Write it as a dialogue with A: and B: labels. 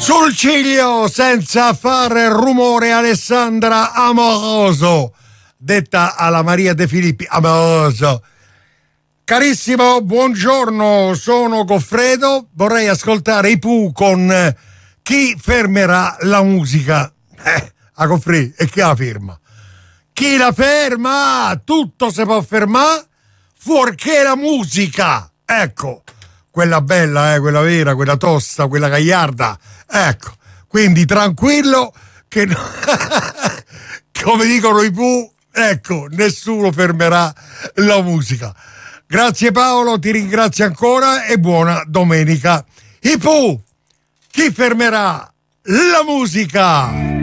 A: Sul ciglio senza fare rumore Alessandra Amoroso, detta alla Maria De Filippi, Amoroso. Carissimo, buongiorno, sono Goffredo, vorrei ascoltare i Pooh con Chi fermerà la musica? A Goffredo, e chi la ferma? Chi la ferma? Tutto si può fermare, fuorché la musica. Ecco, quella bella, quella vera, quella tosta, quella gagliarda. Ecco, quindi tranquillo che come dicono i Pooh, ecco, nessuno fermerà la musica. Grazie Paolo, ti ringrazio ancora e buona domenica. I Pooh, chi fermerà la musica?